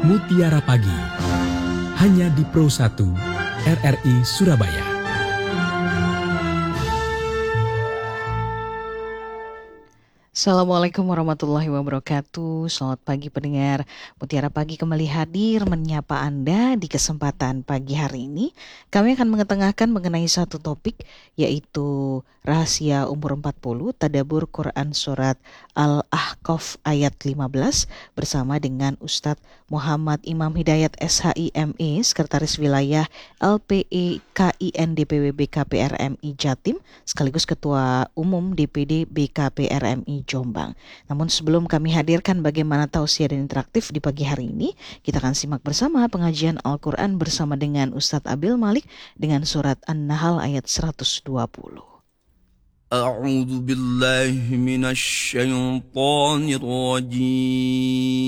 Mutiara Pagi, hanya di Pro 1 RRI Surabaya. Assalamualaikum warahmatullahi wabarakatuh. Selamat pagi pendengar. Mutiara Pagi kembali hadir menyapa Anda di kesempatan pagi hari ini. Kami akan mengetengahkan mengenai satu topik, yaitu rahasia umur 40, tadabbur Quran surat Al-Ahqaf ayat 15 bersama dengan Ustadz Muhammad Imam Hidayat SHIME, Sekretaris Wilayah LPE KIN DPW BKPRMI Jatim, sekaligus Ketua Umum DPD BKPRMI Jombang. Namun sebelum kami hadirkan bagaimana tausiah dan interaktif di pagi hari ini, kita akan simak bersama pengajian Al-Quran bersama dengan Ustadz Abil Malik dengan surat An-Nahl ayat 120. A'udzu billahi minasy syaithanir rajim.